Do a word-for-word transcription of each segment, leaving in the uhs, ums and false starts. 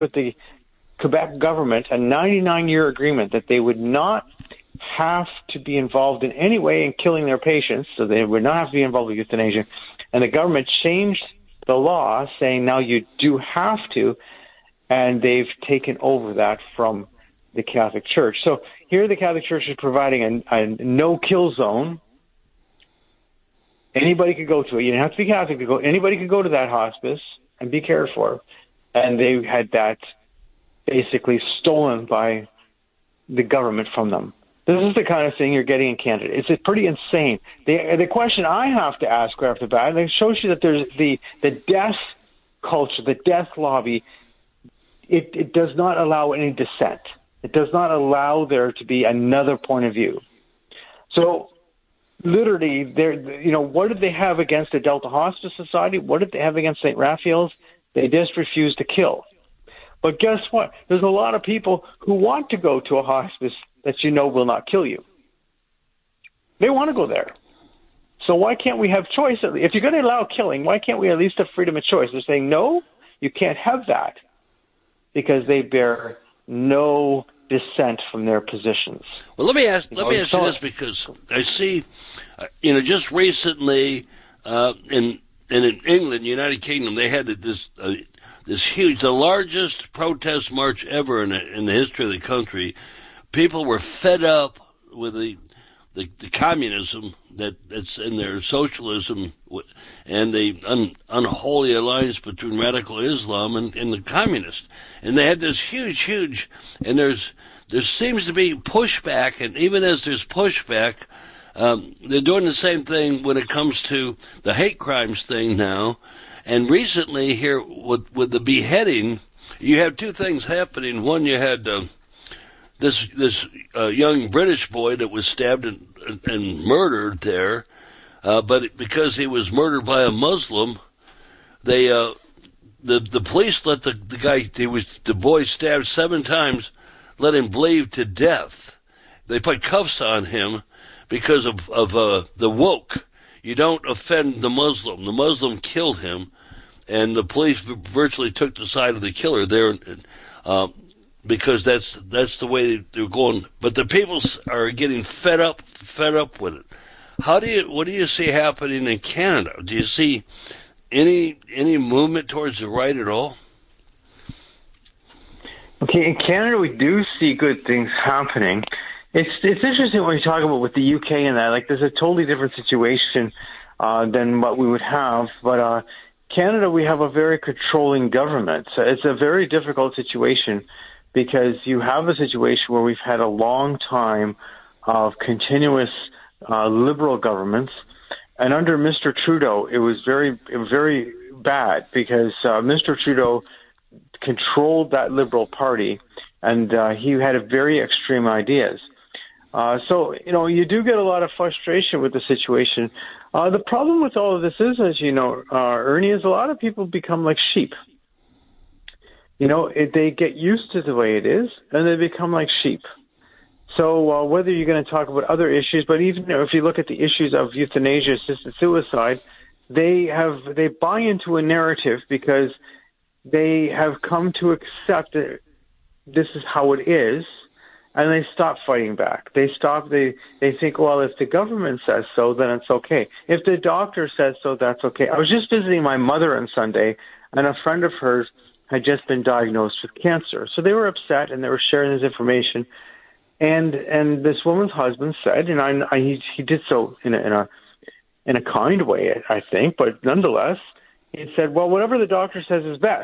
with the Quebec government a ninety-nine year agreement that they would not have to be involved in any way in killing their patients, so they would not have to be involved with euthanasia. And the government changed the law saying now you do have to, and they've taken over that from the Catholic Church. So here the Catholic Church is providing a, a no-kill zone. Anybody could go to it. You don't have to be Catholic to go. Anybody could go to that hospice and be cared for. And they had that basically stolen by the government from them. This is the kind of thing you're getting in Canada. It's pretty insane. The, the question I have to ask right off the bat, and it shows you that there's the, the death culture, the death lobby, it, it does not allow any dissent. It does not allow there to be another point of view. So literally, they're, you know, what did they have against the Delta Hospice Society? What did they have against Saint Raphael's? They just refused to kill. But guess what? There's a lot of people who want to go to a hospice that you know will not kill you. They want to go there. So why can't we have choice? If you're going to allow killing, why can't we at least have freedom of choice? They're saying, no, you can't have that because they bear no dissent from their positions. Well, let me ask. You let know, me ask you this, because I see, uh, you know, just recently uh, in and in England, United Kingdom, they had this uh, this huge, the largest protest march ever in the, in the history of the country. People were fed up with the the, the communism that, that's in their socialism and the un, unholy alliance between radical Islam and, and the communists. And they had this huge, huge, and there's there seems to be pushback, and even as there's pushback, um, they're doing the same thing when it comes to the hate crimes thing now. And recently here with, with the beheading, you have two things happening. One, you had uh, this this uh, young British boy that was stabbed and, and murdered there, uh, but because he was murdered by a Muslim, they uh, the the police let the, the guy he was the boy stabbed seven times, let him bleed to death. They put cuffs on him because of of uh, the woke. You don't offend the Muslim. The Muslim killed him, and the police virtually took the side of the killer there, uh, because that's that's the way they're going. But the people are getting fed up, fed up with it. How do you? What do you see happening in Canada? Do you see any any movement towards the right at all? Okay, in Canada we do see good things happening. It's it's interesting when you talk about with the U K and that. Like, there's a totally different situation uh, than what we would have. But uh, Canada, we have a very controlling government. So it's a very difficult situation because you have a situation where we've had a long time of continuous uh, liberal governments, and under Mister Trudeau, it was very it was very bad because uh, Mister Trudeau controlled that Liberal Party, and uh, he had a very extreme ideas. Uh, so, you know, you do get a lot of frustration with the situation. Uh, the problem with all of this is, as you know, uh, Ernie, is a lot of people become like sheep. You know, it, they get used to the way it is, and they become like sheep. So uh, whether you're going to talk about other issues, but even if you look at the issues of euthanasia, assisted suicide, they have they buy into a narrative because they have come to accept that this is how it is. And they stop fighting back. They stop, they, they think, well, if the government says so, then it's okay. If the doctor says so, that's okay. I was just visiting my mother on Sunday, and a friend of hers had just been diagnosed with cancer. So they were upset, and they were sharing this information. And and this woman's husband said, and I, I he, he did so in a, in a in a kind way, I think, but nonetheless, he said, well, whatever the doctor says is best.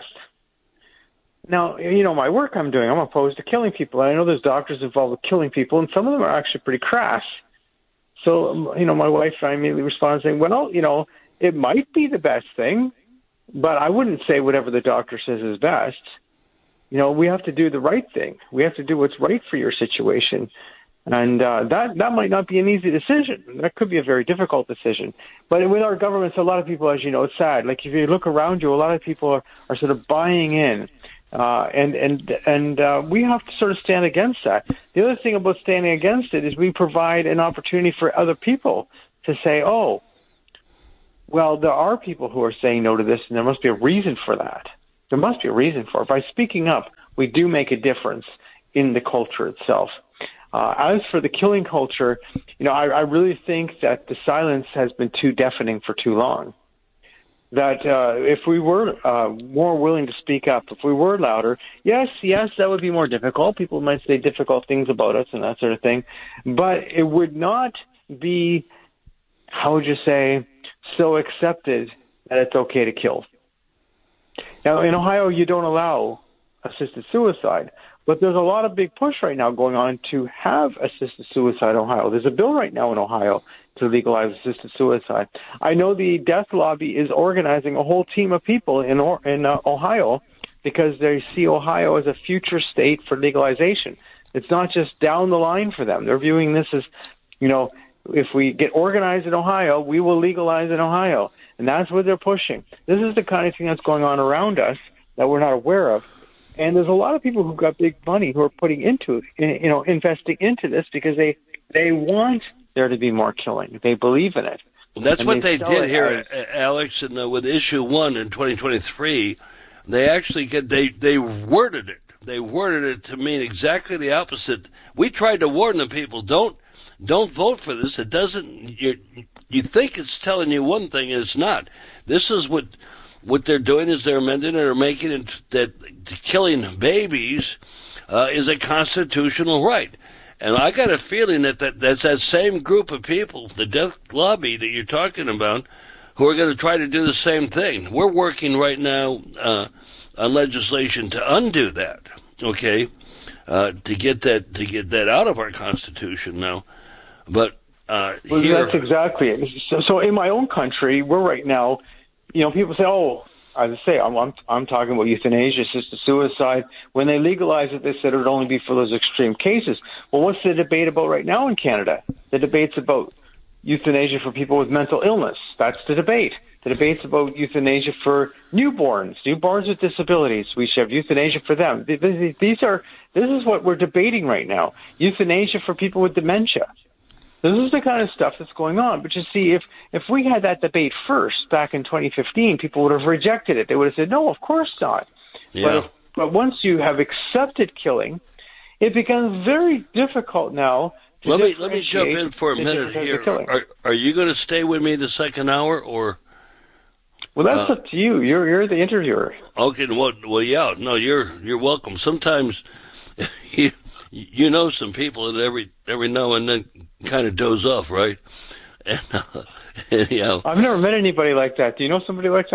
Now, you know, my work I'm doing, I'm opposed to killing people. And I know there's doctors involved with killing people, and some of them are actually pretty crass. So, you know, my wife and I immediately responded saying, well, you know, it might be the best thing, but I wouldn't say whatever the doctor says is best. You know, we have to do the right thing. We have to do what's right for your situation. And uh, that, that might not be an easy decision. That could be a very difficult decision. But with our governments, a lot of people, as you know, it's sad. Like, if you look around you, a lot of people are, are sort of buying in. Uh, and and and uh, we have to sort of stand against that. The other thing about standing against it is we provide an opportunity for other people to say, oh, well, there are people who are saying no to this, and there must be a reason for that. there must be a reason for it. By speaking up, we do make a difference in the culture itself. Uh, as for the killing culture, you know, I, I really think that the silence has been too deafening for too long. That uh, if we were uh, more willing to speak up, if we were louder, yes, yes, that would be more difficult. People might say difficult things about us and that sort of thing. But it would not be, how would you say, so accepted that it's okay to kill. Now, in Ohio, you don't allow assisted suicide. But there's a lot of big push right now going on to have assisted suicide in Ohio. There's a bill right now in Ohio to legalize assisted suicide. I know the Death Lobby is organizing a whole team of people in in uh, Ohio because they see Ohio as a future state for legalization. It's not just down the line for them. They're viewing this as, you know, if we get organized in Ohio, we will legalize in Ohio. And that's what they're pushing. This is the kind of thing that's going on around us that we're not aware of. And there's a lot of people who've got big money who are putting into, you know, investing into this because they they want there to be more killing. They believe in it. Well, that's and what they, they they did here, as, Alex. And uh, with issue one in twenty twenty-three, they actually get they they worded it. They worded it to mean exactly the opposite. We tried to warn the people: don't don't vote for this. It doesn't. You you think it's telling you one thing, and it's not. This is what. What they're doing is they're amending it or making it that killing babies uh, is a constitutional right. And I got a feeling that, that that's that same group of people, the Death Lobby that you're talking about, who are going to try to do the same thing. We're working right now uh, on legislation to undo that, okay, uh, to get that to get that out of our Constitution now. But uh, well, here, that's exactly it. So, so in my own country, we're right now. You know, people say, "Oh, as I say, I'm, I'm I'm talking about euthanasia, assisted suicide." When they legalized it, they said it would only be for those extreme cases. Well, what's the debate about right now in Canada? The debate's about euthanasia for people with mental illness. That's the debate. The debate's about euthanasia for newborns, newborns with disabilities. We should have euthanasia for them. These are this is what we're debating right now. Euthanasia for people with dementia. This is the kind of stuff that's going on. But you see, if, if we had that debate first back in twenty fifteen, people would have rejected it. They would have said, no, of course not. Yeah. But, if, but once you have accepted killing, it becomes very difficult now to Let me let me jump in for a minute here. Are, are you going to stay with me the second hour, or? Well, that's uh, up to you. You're you're the interviewer. Okay. Well, well, yeah. No, you're you're welcome. Sometimes you you know some people that every every now and then kind of doze off, right? And, uh, and, you know, I've never met anybody like that. Do you know somebody like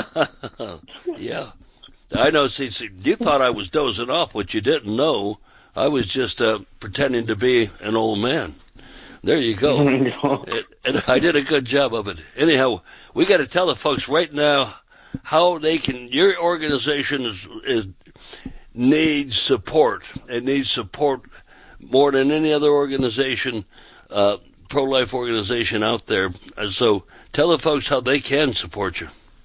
that? Yeah, I know. See, see, you thought I was dozing off. What you didn't know, I was just uh, pretending to be an old man. There you go. and, and I did a good job of it. Anyhow, we got to tell the folks right now how they can. Your organization is, is needs support. It needs support more than any other organization, uh, pro-life organization out there. And so tell the folks how they can support you.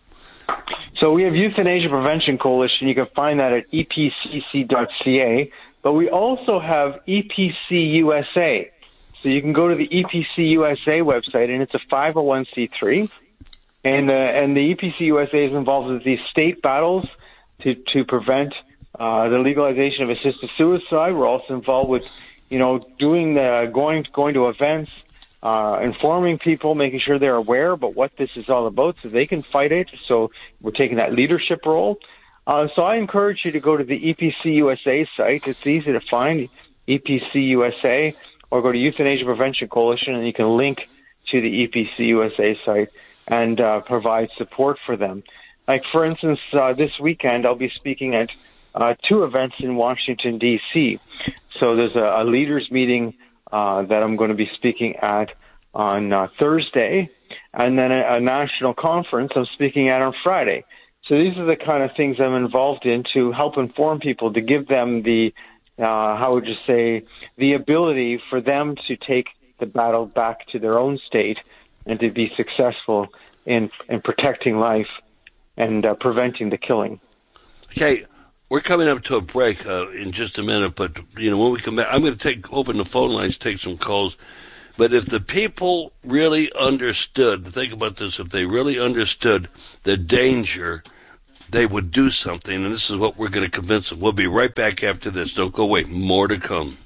So we have Euthanasia Prevention Coalition. You can find that at E P C C dot C A. But we also have E P C U S A. So you can go to the E P C U S A website, and it's a five oh one c three. And, uh, and the E P C U S A is involved with these state battles to, to prevent Uh, the legalization of assisted suicide. We're also involved with, you know, doing the going going to events, uh, informing people, making sure they're aware about what this is all about, so they can fight it. So we're taking that leadership role. Uh, so I encourage you to go to the E P C U S A site. It's easy to find, E P C U S A, or go to Euthanasia Prevention Coalition, and you can link to the E P C U S A site and uh, provide support for them. Like for instance, uh, this weekend I'll be speaking at Uh, two events in Washington, D C So there's a, a leaders meeting uh, that I'm going to be speaking at on uh, Thursday, and then a, a national conference I'm speaking at on Friday. So these are the kind of things I'm involved in to help inform people, to give them the, uh, how would you say, the ability for them to take the battle back to their own state and to be successful in, in protecting life and uh, preventing the killing. Okay. We're coming up to a break uh, in just a minute, but you know when we come back, I'm going to take open the phone lines, take some calls. But if the people really understood, think about this: if they really understood the danger they would do something, and this is what we're going to convince them. We'll be right back after this. Don't go away. More to come.